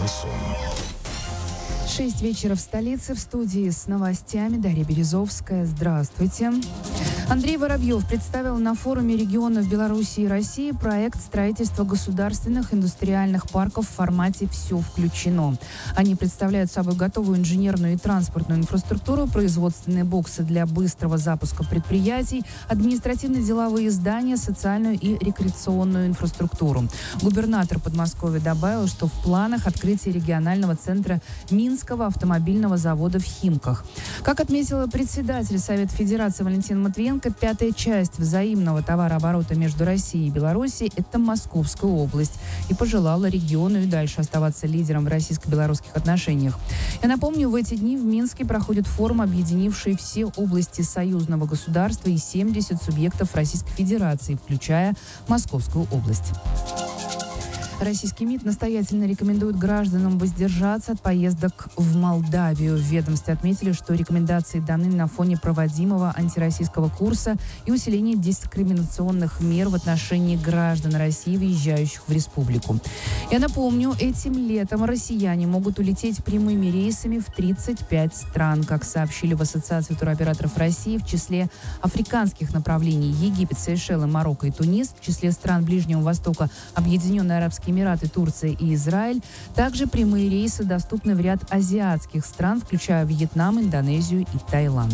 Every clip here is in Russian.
6 вечера в столице. В студии с новостями Дарья Березовская. Здравствуйте. Андрей Воробьев представил на форуме регионов Беларуси и России проект строительства государственных индустриальных парков в формате «Все включено». Они представляют собой готовую инженерную и транспортную инфраструктуру, производственные боксы для быстрого запуска предприятий, административно-деловые здания, социальную и рекреационную инфраструктуру. Губернатор Подмосковья добавил, что в планах открытие регионального центра Минского автомобильного завода в Химках. Как отметила председатель Совета Федерации Валентина Матвиенко, пятая часть взаимного товарооборота между Россией и Белоруссией – это Московская область. И пожелала региону и дальше оставаться лидером в российско-белорусских отношениях. Я напомню, в эти дни в Минске проходит форум, объединивший все области союзного государства и 70 субъектов Российской Федерации, включая Московскую область. Российский МИД настоятельно рекомендует гражданам воздержаться от поездок в Молдавию. В ведомстве отметили, что рекомендации даны на фоне проводимого антироссийского курса и усиления дискриминационных мер в отношении граждан России, въезжающих в республику. Я напомню, этим летом россияне могут улететь прямыми рейсами в 35 стран. Как сообщили в Ассоциации туроператоров России, в числе африканских направлений Египет, Сейшелы, Марокко и Тунис, в числе стран Ближнего Востока Объединенные Арабские Эмираты, Турция и Израиль. Также прямые рейсы доступны в ряд азиатских стран, включая Вьетнам, Индонезию и Таиланд.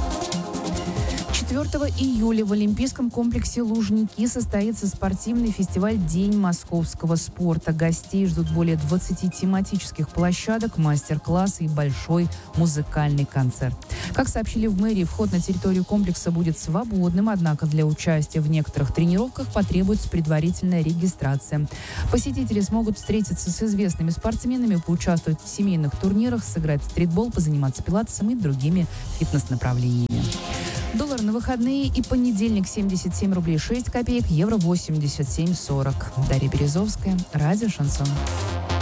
4 июля в Олимпийском комплексе «Лужники» состоится спортивный фестиваль «День московского спорта». Гостей ждут более 20 тематических площадок, мастер-классы и большой музыкальный концерт. Как сообщили в мэрии, вход на территорию комплекса будет свободным, однако для участия в некоторых тренировках потребуется предварительная регистрация. Посетители смогут встретиться с известными спортсменами, поучаствовать в семейных турнирах, сыграть в стритбол, позаниматься пилатесом и другими фитнес-направлениями. Доллар на выходные и понедельник 77 рублей 6 копеек, евро 87,40. Дарья Березовская, радио «Шансон».